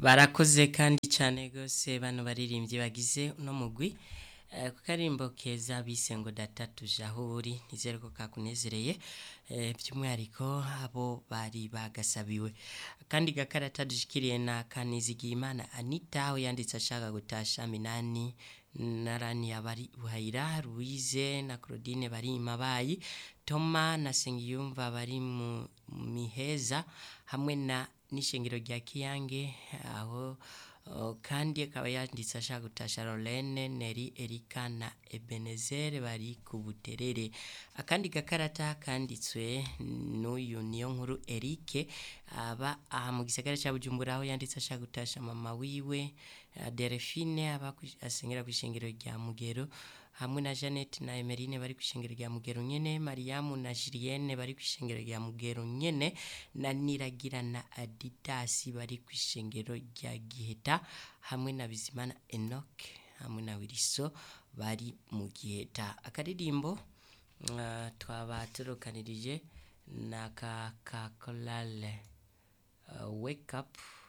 barakoze kandi cyane gose bano baririmbyi bagize uno mugwi ku karimbo keza bise ngo data tuje aho uri nizere ko kakunezereye by'umwihariko abo bari bagasabiwe kandi gakarata dushikiriye na Kanizigiyimana Anita aho yanditse ashaka gutasha Minani Narani abari Buhayira Louise na Claudine bari Mabayi Toma na Sengiyumva bari mu Miheza hamwe na n'ishengero rya Kiyange aho kandi akaba yanditse ashaka gutasha Lorene Neri Erika na Ebenezer bari ku Buterere akandi gakarata kanditswe n'uyu niyo nkuru Eric aba mu gisagara cya Bujumbura aho yanditse ashaka gutasha mama wiwe Delphine aba asengera kwishengero rya Mugero hamwe na Janet na Emeline bari kwishengero rya Mugero nyene Mariamu na Julienne bari kwishengero rya Mugero nyene na Niragira na Adidas bari kwishengero rya Giheta hamwe na Bizimana Enoch hamwe na Wiliso bari mu Giheta akaririmbo twaba turokanirije na ka kolale wake up